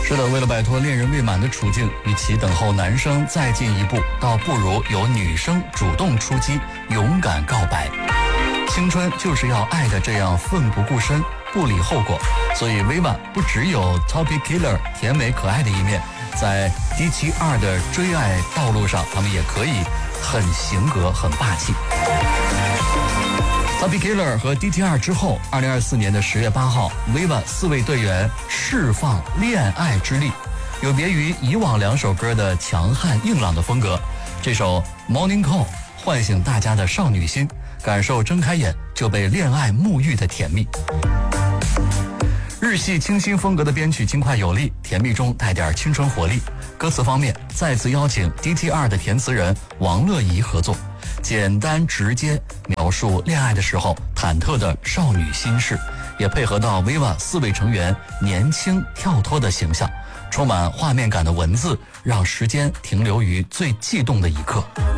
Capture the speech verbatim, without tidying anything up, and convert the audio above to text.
是的，为了摆脱恋人未满的处境，与其等候男生再进一步，倒不如由女生主动出击，勇敢告白。青春就是要爱的这样奋不顾身，不理后果。所以 Viva 不只有 Topic Killer 甜美可爱的一面，在 D T R 的追爱道路上，他们也可以很型格、很霸气。Topic Killer 和 D T R 之后，二零二四年的十月八号 ，Viva 四位队员释放恋爱之力，有别于以往两首歌的强悍硬朗的风格，这首 Morning Call 唤醒大家的少女心，感受睁开眼就被恋爱沐浴的甜蜜。日系清新风格的编曲轻快有力，甜蜜中带点青春活力。歌词方面，再次邀请 D T R 的填词人王乐怡合作，简单直接描述恋爱的时候忐忑的少女心事，也配合到 Viva 四位成员年轻跳脱的形象，充满画面感的文字，让时间停留于最悸动的一刻。